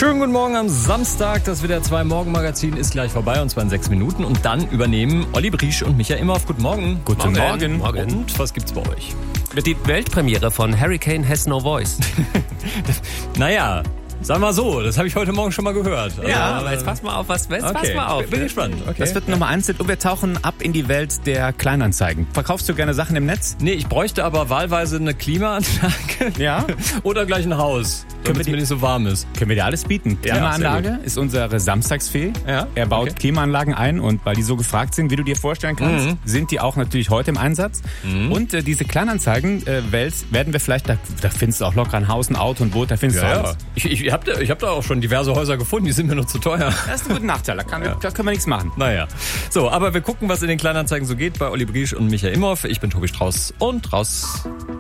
Schönen guten Morgen am Samstag. Das WDR 2 Morgenmagazin ist gleich vorbei, und zwar in 6 Minuten. Und dann übernehmen Olli Briesch und Michael Imhoff. Guten Morgen. Guten Morgen. Und was gibt's bei euch? Die Weltpremiere von Hurricane Has No Voice. Naja, sag mal so, das habe ich heute Morgen schon mal gehört. Ja, aber jetzt pass mal auf, pass mal auf. Bin gespannt. Okay. Das wird Nummer 1 und wir tauchen ab in die Welt der Kleinanzeigen. Verkaufst du gerne Sachen im Netz? Nee, ich bräuchte aber wahlweise eine Klimaanlage. Ja. Oder gleich ein Haus, damit es mir nicht so warm ist. Können wir dir alles bieten. Ja, Klimaanlage ist unsere Samstagsfee. Ja, Er baut okay. Klimaanlagen ein, und weil die so gefragt sind, wie du dir vorstellen kannst, sind die auch natürlich heute im Einsatz. Und diese Kleinanzeigen-Welt werden wir vielleicht, da findest du auch locker ein Haus, ein Auto, ein Boot, da findest du Ja, alles. ich hab da auch schon diverse Häuser gefunden, die sind mir nur zu teuer. Das ist ein guter Nachteil, da können wir nichts machen. Naja. So, aber wir gucken, was in den Kleinanzeigen so geht bei Olli Briesch und Michael Imhoff. Ich bin Tobi Strauß und raus.